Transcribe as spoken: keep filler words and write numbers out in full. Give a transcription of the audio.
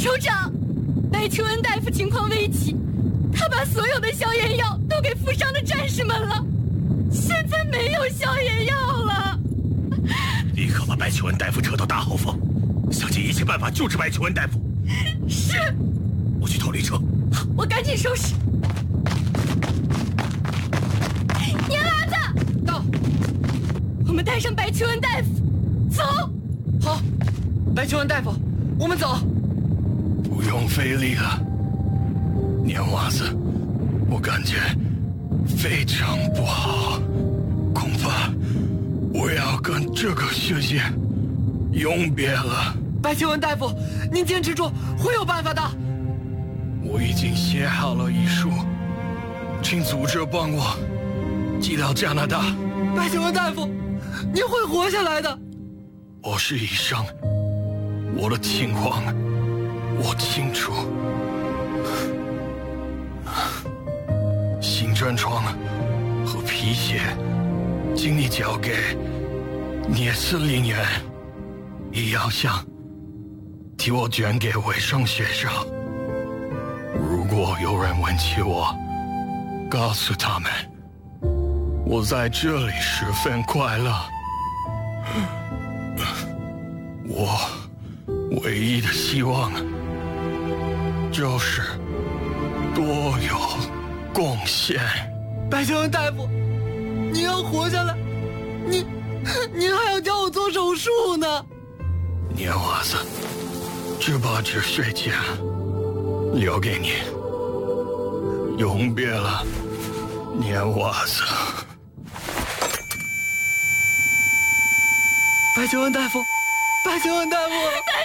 首长，白求恩大夫情况危急，他把所有的消炎药都给负伤的战士们了，现在没有消炎药了。 立刻把白求恩大夫撤到大后方，想尽一切办法救治白求恩大夫。 是。 我去偷驴车。 好，我赶紧收拾。年娃子， 到。 我们带上白求恩大夫，走。 好，白求恩大夫，我们走。 不用费力了，年娃子，我感觉非常不好，恐怕我要跟这个世界永别了。 白求恩大夫，您坚持住，会有办法的。 我已经写好了遗书，请组织帮我寄到加拿大。 白求恩大夫，您会活下来的。 我是医生，我的情况我清楚。心症疮和皮屑，请你交给聂司令员，医药箱替我捐给卫生学校。如果有人问起我，告诉他们我在这里十分快乐。我唯一的希望就是多有贡献。 白求恩大夫，你要活下来，您您还要教我做手术呢。 年娃子，这把止血钳留给你，永别了，年娃子。 白求恩大夫，白求恩大夫。